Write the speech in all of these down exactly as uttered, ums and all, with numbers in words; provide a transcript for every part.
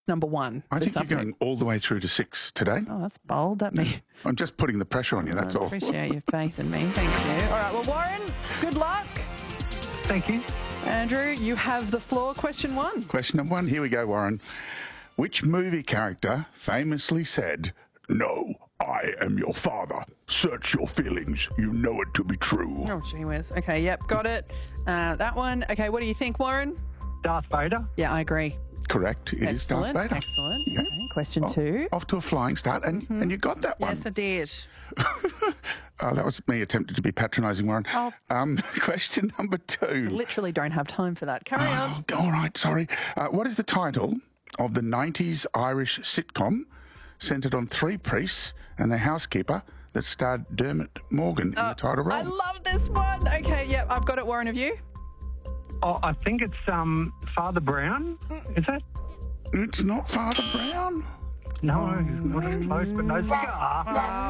It's number one. I the think subject. you're going all the way through to six today. Oh, that's bold. That me. I'm just putting the pressure on you, that's I all. appreciate your faith in me. Thank you. All right, well, Warren, good luck. Thank you. Andrew, you have the floor. Question one. Question number one. Here we go, Warren. Which movie character famously said, "No, I am your father. Search your feelings. You know it to be true"? Oh, gee whiz. Okay, yep, got it. Uh, that one. Okay, what do you think, Warren? Darth Vader. Yeah, I agree. Correct. It is Darth Excellent. Vader. Excellent. Yeah. Okay, question Oh, two. Off to a flying start, and, Mm-hmm. and you got that one. Yes, I did. Oh, that was me attempting to be patronising, Warren. Oh. Um, question number two. Literally don't have time for that. Carry on. Oh, all right, sorry. Uh, what is the title of the nineties Irish sitcom centred on three priests and their housekeeper that starred Dermot Morgan in the title role? I love this one. Okay, yep, I've got it. Warren, have you? Oh, I think it's um Father Brown. Is that? It's not Father Brown. No, not even close, but no cigar.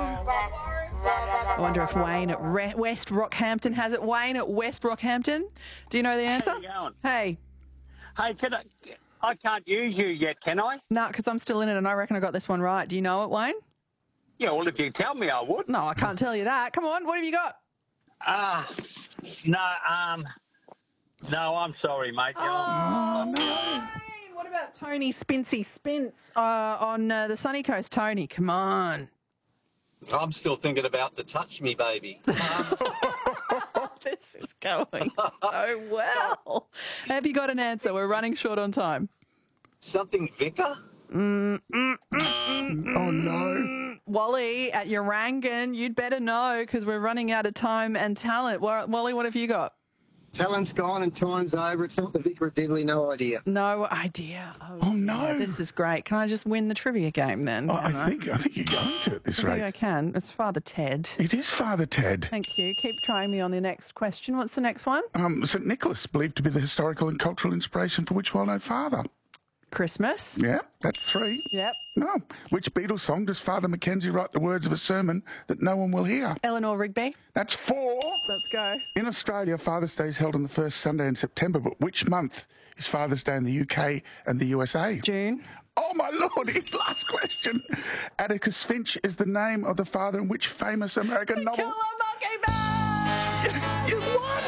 I wonder if Wayne at Re- West Rockhampton has it. Wayne at West Rockhampton, do you know the answer? How you going? Hey, Hey, can I, I can't use you yet, can I? no, because I'm still in it and I reckon I got this one right. Do you know it, Wayne? Yeah, well, if you tell me, I would. No, I can't tell you that. Come on, what have you got? Ah, no, um, no, I'm sorry, mate. Oh, no. What about Tony Spincy Spince uh, on uh, the sunny coast? Tony, come on. I'm still thinking about the touch me, baby. This is going so well. Have you got an answer? We're running short on time. Something Vicar? Mm, mm, mm, mm, Oh, no. Wally at Urangan, you'd better know because we're running out of time and talent. Wa- Wally, what have you got? Talent's gone and time's over. It's not the Vicar of Diddley, no idea. No idea. Oh, Oh, no. dear. This is great. Can I just win the trivia game then? Oh, Can I think I think you're going to at this I think rate. I can. It's Father Ted. It is Father Ted. Thank you. Keep trying me on the next question. What's the next one? Um, Saint Nicholas, believed to be the historical and cultural inspiration for which well-known father? Christmas. Yeah, that's three. Yep. No. Which Beatles song does Father Mackenzie write the words of a sermon that no one will hear? Eleanor Rigby. That's four. Let's go. In Australia, Father's Day is held on the first Sunday in September, but which month is Father's Day in the U K and the U S A? June. Oh, my Lord, his last question. Atticus Finch is the name of the father in which famous American novel? Kill a mockingbird! You won!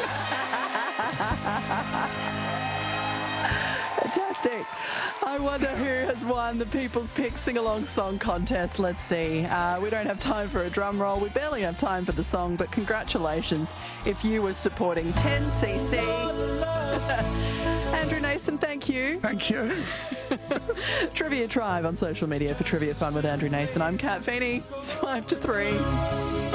Fantastic. I wonder who has won the People's Pick Sing-Along Song Contest. Let's see. Uh, we don't have time for a drum roll. We barely have time for the song, but congratulations if you were supporting ten C C. Andrew Nason, thank you. Thank you. Trivia Tribe on social media for Trivia Fun with Andrew Nason. I'm Kat Feeney. It's five to three.